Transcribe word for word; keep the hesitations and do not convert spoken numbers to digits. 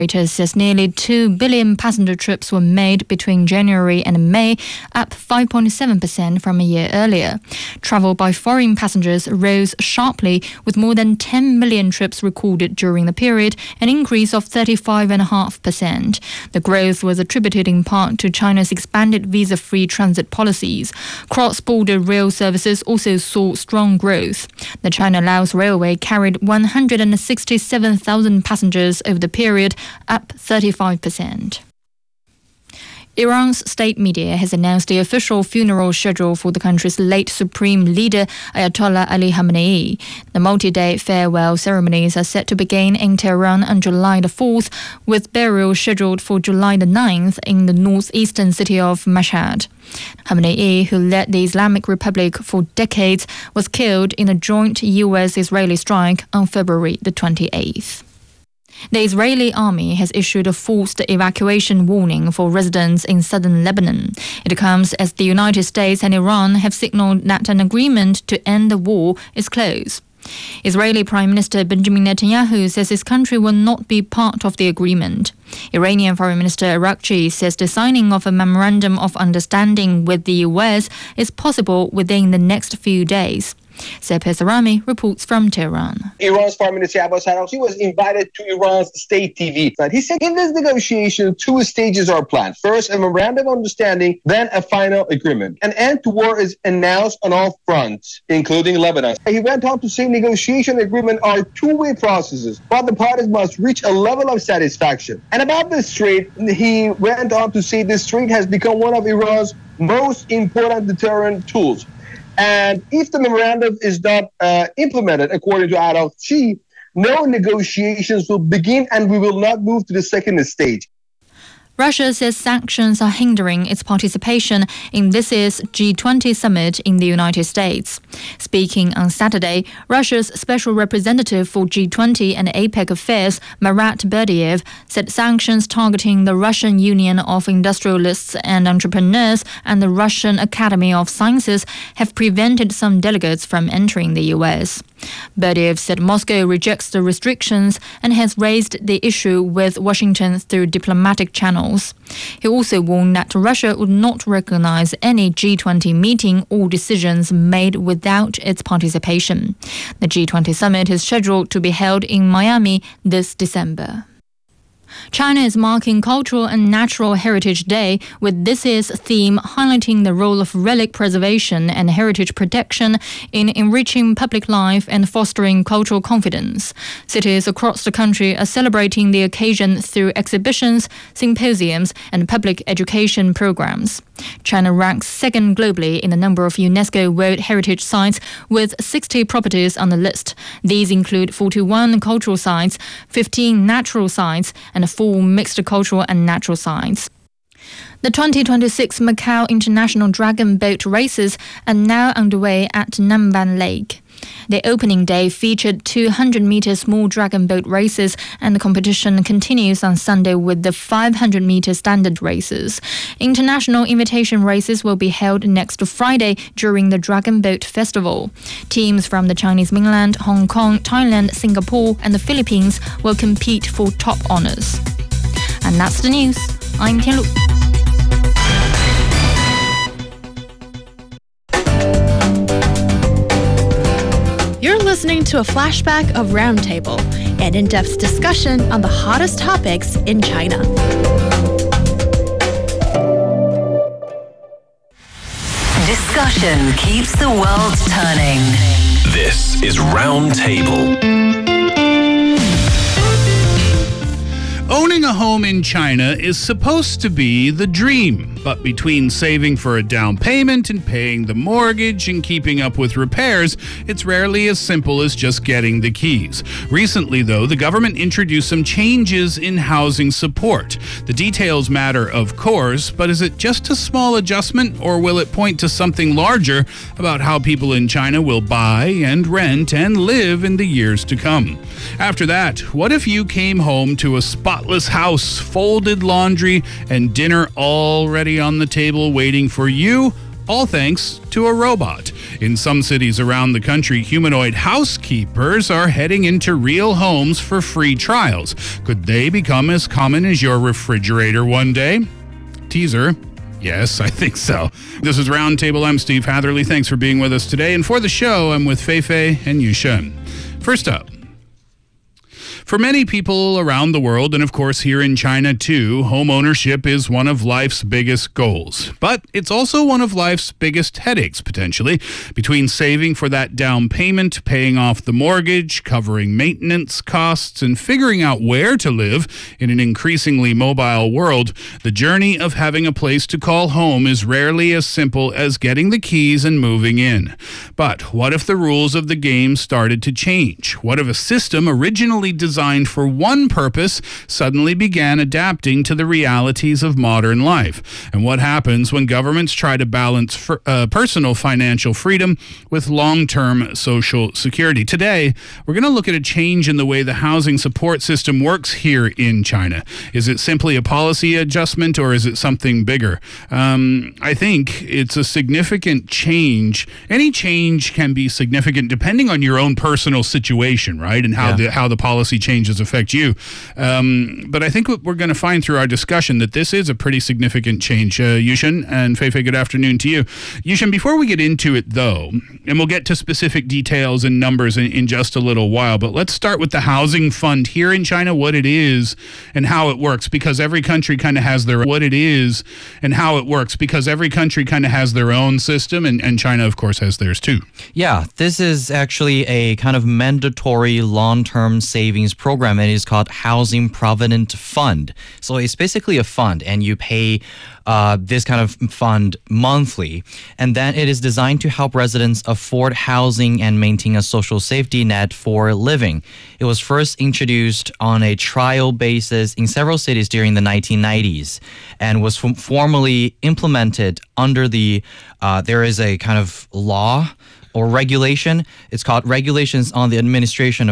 says nearly two billion passenger trips were made between January and May, up five point seven percent from a year earlier. Travel by foreign passengers rose sharply, with more than ten million trips recorded during the period, an increase of thirty-five point five percent. The growth was attributed in part to China's expanded visa-free transit policies. Cross-border rail services also saw strong growth. The China-Laos Railway carried one hundred sixty-seven thousand passengers over the period, up thirty-five percent. Iran's state media has announced the official funeral schedule for the country's late supreme leader, Ayatollah Ali Khamenei. The multi-day farewell ceremonies are set to begin in Tehran on July the fourth, with burial scheduled for July the ninth in the northeastern city of Mashhad. Khamenei, who led the Islamic Republic for decades, was killed in a joint U S-Israeli strike on February the twenty-eighth. The Israeli army has issued a forced evacuation warning for residents in southern Lebanon. It comes as the United States and Iran have signaled that an agreement to end the war is close. Israeli Prime Minister Benjamin Netanyahu says his country will not be part of the agreement. Iranian Foreign Minister Araghchi says the signing of a memorandum of understanding with the U S is possible within the next few days. Sepeh Sarami reports from Tehran. Iran's Foreign Minister Abbas Araghchi was invited to Iran's state T V. He said in this negotiation, two stages are planned. First, a memorandum of understanding, then a final agreement. An end to war is announced on all fronts, including Lebanon. He went on to say negotiation and agreement are two-way processes, but the parties must reach a level of satisfaction. And about the strait, he went on to say this strait has become one of Iran's most important deterrent tools. And if the memorandum is not uh, implemented, according to Araghchi, no negotiations will begin and we will not move to the second stage. Russia says sanctions are hindering its participation in this year's G twenty summit in the United States. Speaking on Saturday, Russia's special representative for G twenty and APEC affairs, Marat Berdiev, said sanctions targeting the Russian Union of Industrialists and Entrepreneurs and the Russian Academy of Sciences have prevented some delegates from entering the U S. Berdiev said Moscow rejects the restrictions and has raised the issue with Washington through diplomatic channels. He also warned that Russia would not recognize any G twenty meeting or decisions made without its participation. The G twenty summit is scheduled to be held in Miami this December. China is marking Cultural and Natural Heritage Day with this year's theme highlighting the role of relic preservation and heritage protection in enriching public life and fostering cultural confidence. Cities across the country are celebrating the occasion through exhibitions, symposiums, and public education programs. China ranks second globally in the number of UNESCO World Heritage Sites with sixty properties on the list. These include forty-one cultural sites, fifteen natural sites, and four mixed cultural and natural sites. The twenty twenty-six Macau International Dragon Boat Races are now underway at Namban Lake. The opening day featured two hundred meter small dragon boat races, and the competition continues on Sunday with the five hundred meter standard races. International invitation races will be held next Friday during the Dragon Boat Festival. Teams from the Chinese mainland, Hong Kong, Thailand, Singapore, and the Philippines will compete for top honors. And that's the news. I'm Tianlu. You're listening to a flashback of Roundtable, an in-depth discussion on the hottest topics in China. Discussion keeps the world turning. This is Roundtable. Owning a home in China is supposed to be the dream, but between saving for a down payment and paying the mortgage and keeping up with repairs, it's rarely as simple as just getting the keys. Recently, though, the government introduced some changes in housing support. The details matter, of course, but is it just a small adjustment, or will it point to something larger about how people in China will buy and rent and live in the years to come? After that, what if you came home to a spotless house, folded laundry, and dinner already on the table waiting for you, all thanks to a robot. In some cities around the country, humanoid housekeepers are heading into real homes for free trials. Could they become as common as your refrigerator one day? Teaser. Yes, I think so. This is Roundtable. I'm Steve Hatherley. Thanks for being with us today. And for the show, I'm with Fei Fei and Yushen. First up, for many people around the world, and of course here in China too, home ownership is one of life's biggest goals. But it's also one of life's biggest headaches, potentially, between saving for that down payment, paying off the mortgage, covering maintenance costs, and figuring out where to live in an increasingly mobile world. The journey of having a place to call home is rarely as simple as getting the keys and moving in. But what if the rules of the game started to change? What if a system originally designed designed for one purpose suddenly began adapting to the realities of modern life? And what happens when governments try to balance for, uh, personal financial freedom with long-term social security? Today, we're going to look at a change in the way the housing support system works here in China. Is it simply a policy adjustment, or is it something bigger? Um, I think it's a significant change. Any change can be significant depending on your own personal situation, right? And how yeah. the how the policy changes affect you. Um, but I think what we're going to find through our discussion that this is a pretty significant change. Uh, Yushen and Fei Fei, good afternoon to you. Yushen, before we get into it though, and we'll get to specific details and numbers in, in just a little while, but let's start with the housing fund here in China, what it is and how it works, because every country kind of has their what it is and how it works, because every country kind of has their own system, and, and China, of course, has theirs too. Yeah, this is actually a kind of mandatory long-term savings program. It is called Housing Provident Fund. So it's basically a fund, and you pay uh, this kind of fund monthly. And then it is designed to help residents afford housing and maintain a social safety net for living. It was first introduced on a trial basis in several cities during the nineteen nineties and was f- formally implemented under the, uh, there is a kind of law or regulation. It's called Regulations on the Administration of